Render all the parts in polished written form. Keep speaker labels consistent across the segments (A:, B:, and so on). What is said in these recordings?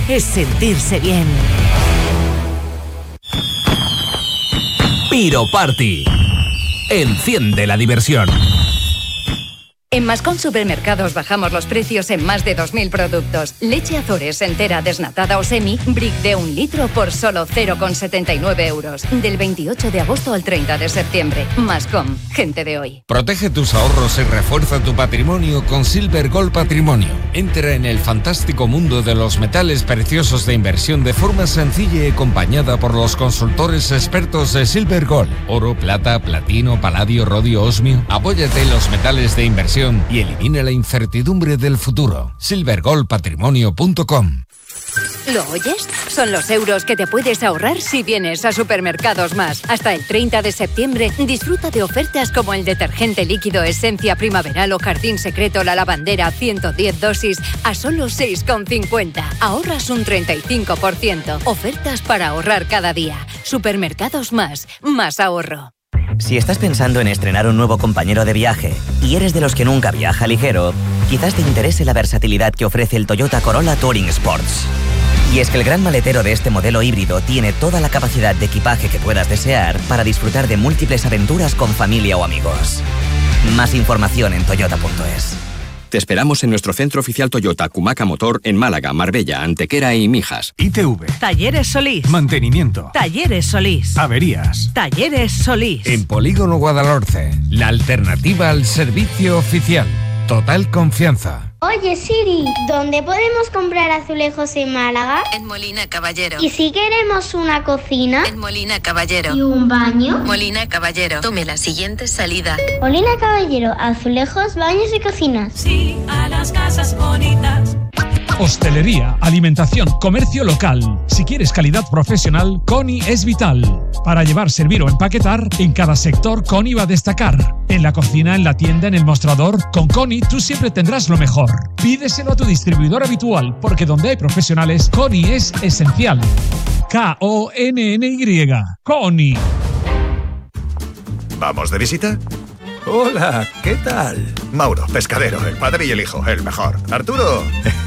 A: es sentirse bien.
B: Piro Party. Enciende la diversión.
C: En Mascom Supermercados bajamos los precios en más de 2.000 productos. Leche Azores entera, desnatada o semi, brick de 1 litro por solo 0,79 euros. Del 28 de agosto al 30 de septiembre. Mascom, gente de hoy.
D: Protege tus ahorros y refuerza tu patrimonio con Silver Gold Patrimonio. Entra en el fantástico mundo de los metales preciosos de inversión de forma sencilla y acompañada por los consultores expertos de Silver Gold. Oro, plata, platino, paladio, rodio, osmio. Apóyate en los metales de inversión y elimina la incertidumbre del futuro. silvergoldpatrimonio.com.
C: ¿Lo oyes? Son los euros que te puedes ahorrar si vienes a Supermercados Más. Hasta el 30 de septiembre disfruta de ofertas como el detergente líquido Esencia Primaveral o Jardín Secreto La Lavandera 110 dosis a solo 6,50. Ahorras un 35%. Ofertas para ahorrar cada día. Supermercados Más. Más ahorro.
E: Si estás pensando en estrenar un nuevo compañero de viaje y eres de los que nunca viaja ligero, quizás te interese la versatilidad que ofrece el Toyota Corolla Touring Sports. Y es que el gran maletero de este modelo híbrido tiene toda la capacidad de equipaje que puedas desear para disfrutar de múltiples aventuras con familia o amigos. Más información en toyota.es.
F: Te esperamos en nuestro centro oficial Toyota Cumaca Motor en Málaga, Marbella, Antequera y Mijas.
G: ITV.
A: Talleres Solís.
G: Mantenimiento.
A: Talleres Solís.
G: Averías.
A: Talleres Solís.
D: En Polígono Guadalhorce, la alternativa al servicio oficial. Total confianza.
H: Oye Siri, ¿dónde podemos comprar azulejos en Málaga?
I: En Molina Caballero.
H: ¿Y si queremos una cocina?
I: En Molina Caballero.
H: ¿Y un baño?
I: Molina Caballero. Tome la siguiente salida.
H: Molina Caballero, azulejos, baños y cocinas.
J: Sí, a las casas bonitas.
K: Hostelería, alimentación, comercio local. Si quieres calidad profesional, Coni es vital. Para llevar, servir o empaquetar, en cada sector Coni va a destacar. En la cocina, en la tienda, en el mostrador, con Coni tú siempre tendrás lo mejor. Pídeselo a tu distribuidor habitual, porque donde hay profesionales, Coni es esencial. K-O-N-N-Y. Coni.
L: ¿Vamos de visita? Hola, ¿qué tal? Mauro, pescadero, el padre y el hijo, el mejor. Arturo,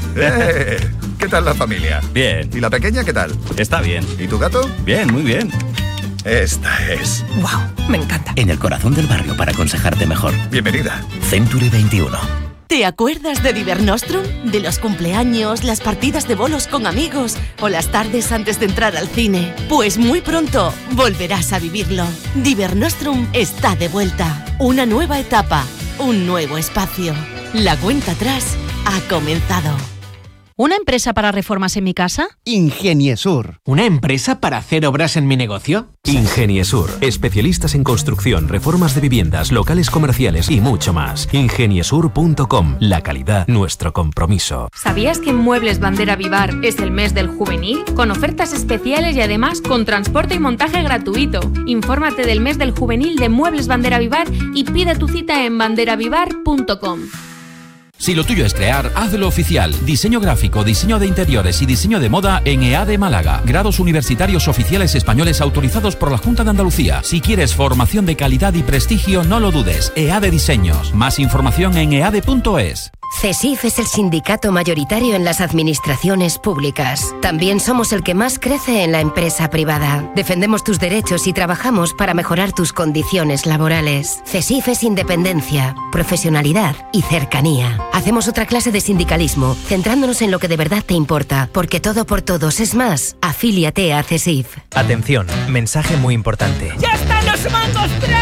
L: ¿qué tal la familia?
M: Bien.
L: ¿Y la pequeña qué tal?
M: Está bien.
L: ¿Y tu gato?
M: Bien, muy bien.
L: Esta es.
A: ¡Wow! Me encanta.
E: En el corazón del barrio para aconsejarte mejor.
L: Bienvenida.
E: Century 21.
A: ¿Te acuerdas de Divernostrum? De los cumpleaños, las partidas de bolos con amigos o las tardes antes de entrar al cine. Pues muy pronto volverás a vivirlo. Divernostrum está de vuelta. Una nueva etapa, un nuevo espacio. La cuenta atrás ha comenzado.
N: ¿Una empresa para reformas en mi casa?
O: Ingeniesur.
P: ¿Una empresa para hacer obras en mi negocio?
B: Ingeniesur. Especialistas en construcción, reformas de viviendas, locales comerciales y mucho más. Ingeniesur.com. La calidad, nuestro compromiso.
Q: ¿Sabías que Muebles Bandera Vivar es el mes del juvenil? Con ofertas especiales y además con transporte y montaje gratuito. Infórmate del mes del juvenil de Muebles Bandera Vivar y pide tu cita en banderavivar.com.
B: Si lo tuyo es crear, hazlo oficial. Diseño gráfico, diseño de interiores y diseño de moda en EADE Málaga. Grados universitarios oficiales españoles autorizados por la Junta de Andalucía. Si quieres formación de calidad y prestigio, no lo dudes. EADE Diseños. Más información en eade.es.
R: CESIF es el sindicato mayoritario en las administraciones públicas. También somos el que más crece en la empresa privada. Defendemos tus derechos y trabajamos para mejorar tus condiciones laborales. CESIF es independencia, profesionalidad y cercanía. Hacemos otra clase de sindicalismo, centrándonos en lo que de verdad te importa, porque todo por todos es más. Afíliate a CESIF.
S: Atención, mensaje muy importante.
J: ¡Ya están los mangos Trout!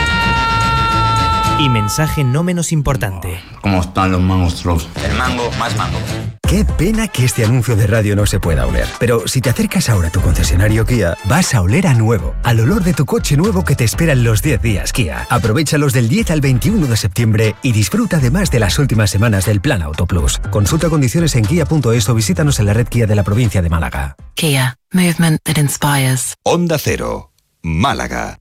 S: Y mensaje no menos importante.
T: ¿Cómo están los mangos Trout? El mango más mango.
E: Qué pena que este anuncio de radio no se pueda oler. Pero si te acercas ahora a tu concesionario Kia, vas a oler a nuevo. Al olor de tu coche nuevo que te espera en los 10 días Kia. Aprovéchalos del 10 al 21 de septiembre y disfruta además de las últimas semanas del Plan Auto Plus. Consulta condiciones en kia.es o visítanos en la red Kia de la provincia de Málaga.
C: Kia. Movement that inspires.
L: Onda Cero. Málaga.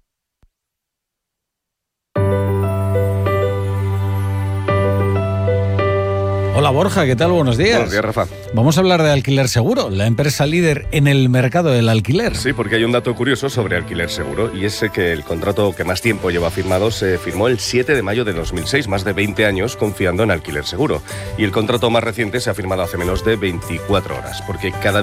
F: Hola Borja, ¿qué tal? Buenos días.
H: Buenos días, Rafa.
F: Vamos a hablar de Alquiler Seguro, la empresa líder en el mercado del alquiler.
H: Sí, porque hay un dato curioso sobre Alquiler Seguro y es que el contrato que más tiempo lleva firmado se firmó el 7 de mayo de 2006, más de 20 años confiando en Alquiler Seguro. Y el contrato más reciente se ha firmado hace menos de 24 horas, porque cada